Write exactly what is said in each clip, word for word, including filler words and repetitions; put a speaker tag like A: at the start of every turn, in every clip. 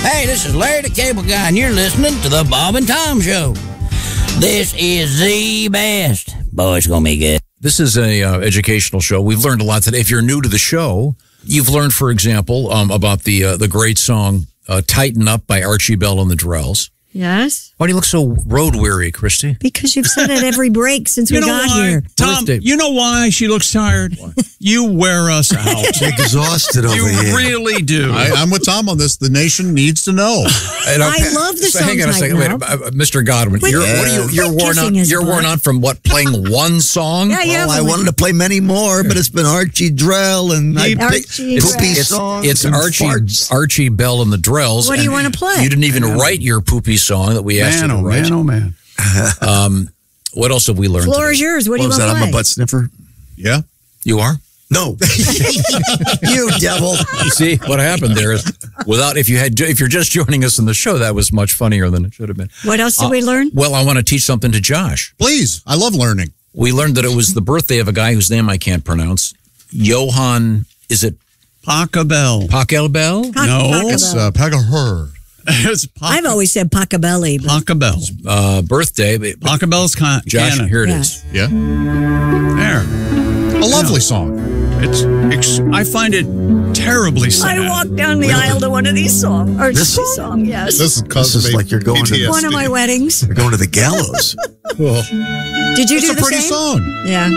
A: Hey, this is Larry the Cable Guy, and you're listening to the Bob and Tom Show. This is the best. Boy, it's going to be good.
B: This is a uh, educational show. We've learned a lot today. If you're new to the show, you've learned, for example, um, about the uh, the great song uh, Tighten Up by Archie Bell and the Drells.
C: Yes.
B: Why do you look so road weary, Christy?
C: Because you've said it every break since
D: You
C: we
D: know
C: got
D: why?
C: here.
D: Tom, you know why she looks tired? You wear us out.
E: Exhausted over
D: You
E: here.
D: really do.
F: I, I'm with Tom on this. The nation needs to know.
B: And,
C: I love the
B: so
C: song
B: hang on a second.
C: Tighten
B: Wait,
C: Up.
B: uh, Mister Godwin,
C: Wait,
B: you're,
C: yeah.
B: what are you, you're
C: Quit
B: worn
C: kissing
B: on.
C: his
B: You're
C: butt.
B: worn on from what? Playing one song?
C: Yeah, yeah.
E: Oh, I wanted to play many more, but it's been Archie Drell and I picked
C: Archie
B: It's,
E: poopy
B: it's,
E: songs.
B: it's
E: and
B: Archie
E: farts.
B: Archie Bell and the Drells.
C: What do you
B: and
C: want to play?
B: You didn't even write your poopy song that we asked
D: Man,
B: you
D: oh
B: to write.
D: man, oh man.
B: Um, what else have we learned?
C: Floor
B: today?
C: is yours. What,
E: What
C: do you
E: was
C: want
E: that?
C: to
E: I'm
C: play?
E: a butt sniffer.
F: Yeah.
B: You are?
E: No. You devil.
B: See what happened there is without if you had if you're just joining us in the show, that was much funnier than it should have been.
C: What else did
B: Uh,
C: we learn?
B: Well, I want to teach something to Josh.
F: Please. I love learning.
B: We learned that it was the birthday of a guy whose name I can't pronounce. Johann, is it
D: Pachelbel.
B: Pachelbel?
C: Pa-
D: No.
C: Pachelbel.
F: It's uh, Pagahur.
D: It's
C: I've always said Pachelbel. but-
D: Pachelbel.
B: Uh, birthday. but-
D: Pachelbel's con-
B: Josh,
D: canon.
B: here it
C: Yeah.
B: is.
F: Yeah.
D: There.
F: A lovely song.
D: It's. Ex- I find it terribly sad.
C: I walked down the aisle to one of these songs. Or
E: This
C: this
E: song?
C: song, yes.
F: This is,
E: This is like you're going to-
F: P T S D.
C: One of my weddings.
E: You're going to the gallows.
F: Well,
C: Did you
F: it's
C: do
F: a
C: the
F: pretty
C: same?
F: song.
C: Yeah.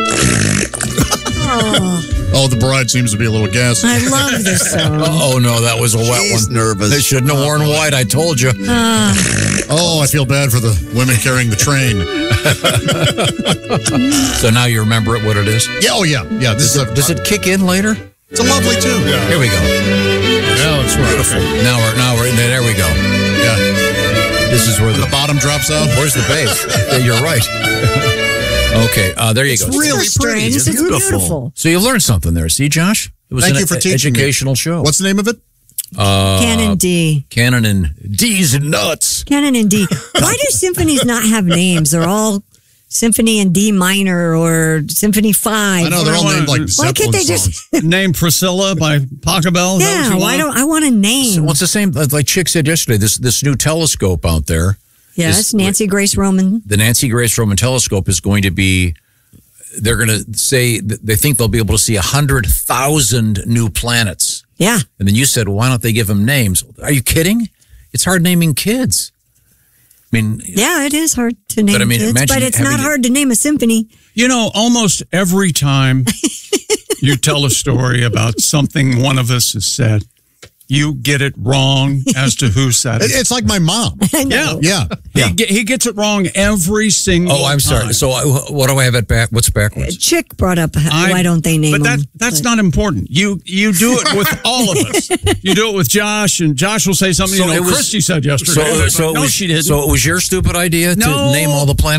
C: Oh,
F: Oh, the bride seems to be a little gassy.
C: I love this song.
B: Oh, no, that was a wet
E: He's
B: one.
E: nervous.
B: They shouldn't have worn white, I told you.
F: Oh, I feel bad for the women carrying the train.
B: So now you remember it, what it is?
F: Yeah, oh yeah, yeah. This
B: Does
F: is a,
B: it, does it kick in later?
F: It's a lovely tune. Yeah.
B: Here we go.
F: Yeah, it's beautiful.
B: Now we're, now we're, there we go.
F: Yeah.
B: This is where
F: The
B: the,
F: bottom drops out.
B: where's the bass? Yeah, you're right. Okay, uh, there you go.
F: It's really
C: It's
F: pretty.
C: strings.
F: It's
C: It's
E: beautiful.
C: beautiful.
B: So you learned something there. See, Josh? It was
F: Thank
B: an
F: you for
B: e-
F: teaching me.
B: educational show.
F: What's the name of it?
B: Uh,
C: Canon D.
B: Canon and D's and nuts.
C: Canon and D. Why do symphonies not have names? They're all Symphony in D minor or Symphony five.
F: I know they're all named like
C: Why can't they
F: Zeppelin
C: just?
F: songs.
D: Name Priscilla by Pachelbel. Is that what
C: Yeah.
D: you
C: Why
D: want?
C: don't I want a name?
B: So what's the same? Like Chick said yesterday, this this new telescope out there,
C: yes,
B: is-
C: Nancy Grace Roman.
B: the Nancy Grace Roman telescope is going to be. They're going to say that they think they'll be able to see a hundred thousand new planets.
C: Yeah.
B: And then you said, well, why don't they give them names? Are you kidding? It's hard naming kids. I mean,
C: Yeah, it is hard to name
B: I mean,
C: kids,
B: imagine
C: but it's
B: having
C: not
B: to-
C: hard to name a symphony.
D: You know, almost every time you tell a story about something one of us has said, you get it wrong as to who said
F: It-
D: it.
F: It's like my mom.
C: I know.
D: Yeah.
F: Yeah.
D: He, ge- he gets it wrong every single
B: oh, I'm sorry.
D: time.
B: So I, what do I have at back? What's backwards?
C: Chick brought up
D: I-
C: why don't they name
D: But that
C: them?
D: that's
C: But-
D: not important. You you do it with all of us. You do it with Josh, and Josh will say something.
B: So
D: you know,
B: it was-
D: Christy said
B: So,
D: yesterday.
B: so, it
D: no,
B: was,
D: she didn't.
B: so it was your stupid idea to
D: No.
B: name all the planets?